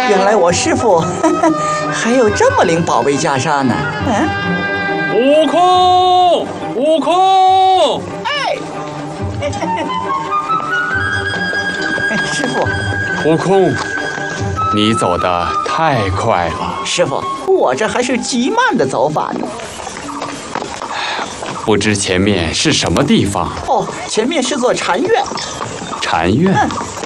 原来我师傅还有这么灵宝贝袈裟呢。 悟空，悟空！ 哎，师傅， 悟空，你走得太快了。 师傅，我这还是极慢的走法呢。 不知前面是什么地方？ 哦，前面是座禅院。 禅院？